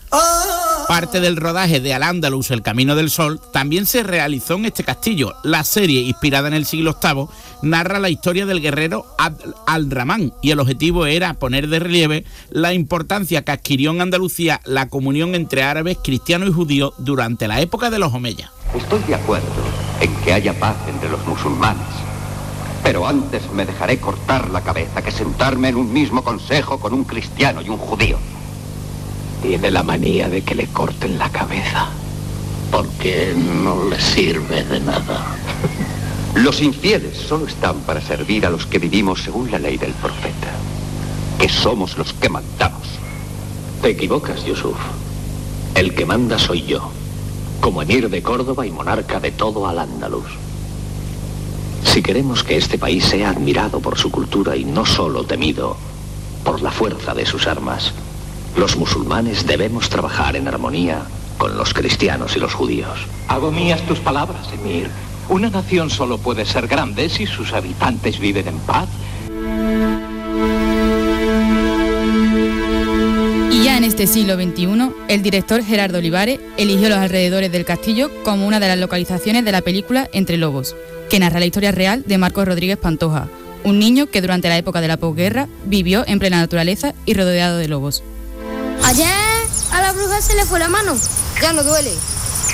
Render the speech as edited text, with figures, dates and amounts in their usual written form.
Parte del rodaje de Al-Ándalus, El Camino del Sol, también se realizó en este castillo. La serie, inspirada en el siglo VIII, narra la historia del guerrero Abd al-Rahman y el objetivo era poner de relieve la importancia que adquirió en Andalucía la comunión entre árabes, cristianos y judíos durante la época de los omeyas. Estoy de acuerdo en que haya paz entre los musulmanes, pero antes me dejaré cortar la cabeza que sentarme en un mismo consejo con un cristiano y un judío. Tiene la manía de que le corten la cabeza. Porque no le sirve de nada. Los infieles solo están para servir a los que vivimos según la ley del profeta, que somos los que mandamos. Te equivocas, Yusuf. El que manda soy yo, como emir de Córdoba y monarca de todo Al-Ándalus. Si queremos que este país sea admirado por su cultura y no solo temido por la fuerza de sus armas, los musulmanes debemos trabajar en armonía con los cristianos y los judíos. Hago mías tus palabras, emir. Una nación solo puede ser grande si sus habitantes viven en paz. Y ya en este siglo XXI, el director Gerardo Olivares eligió los alrededores del castillo como una de las localizaciones de la película Entre Lobos, que narra la historia real de Marcos Rodríguez Pantoja, un niño que durante la época de la posguerra vivió en plena naturaleza y rodeado de lobos. Ayer a la bruja se le fue la mano, ya no duele.